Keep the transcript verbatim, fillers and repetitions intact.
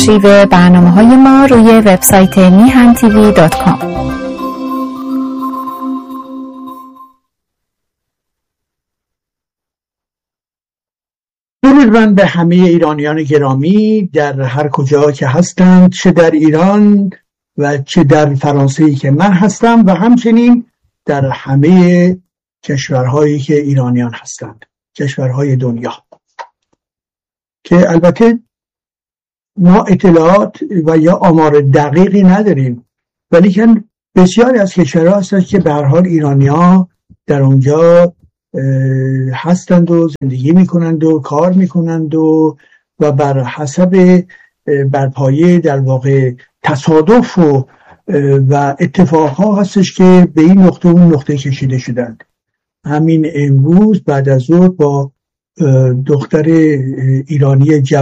آرشیو برنامه‌های ما روی وبسایت میهن تیوی دات کام. درود من به همه ایرانیان گرامی در هر کجا که هستند، چه در ایران و چه در فرانسه‌ای که من هستم و همچنین در همه کشورهایی که ایرانیان هستند، کشورهای دنیا، که البته ما اطلاعات و یا آمار دقیقی نداریم، ولی که بسیاری از کشورها هستند که به هر حال ایرانی‌ها در اونجا هستند و زندگی میکنند و کار میکنند و و بر حسب برپایه در واقع تصادف و و اتفاقها هستش که به این نقطه و اون نقطه کشیده شدند. همین امروز بعد از ظهر با دختر ایرانی جوان